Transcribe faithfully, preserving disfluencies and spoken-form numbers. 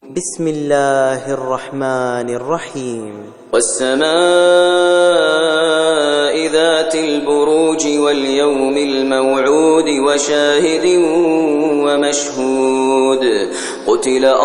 بسم الله الرحمن الرحيم والسماء ذات البروج واليوم الموعود وشاهد ومشهود قتل